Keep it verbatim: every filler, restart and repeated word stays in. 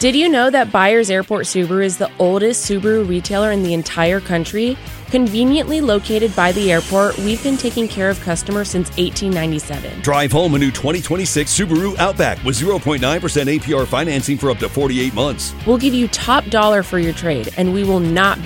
Did you know that Byers Airport Subaru is the oldest Subaru retailer in the entire country? Conveniently located by the airport, we've been taking care of customers since eighteen ninety-seven. Drive home a new twenty twenty-six Subaru Outback with zero point nine percent A P R financing for up to forty-eight months. We'll give you top dollar for your trade, and we will not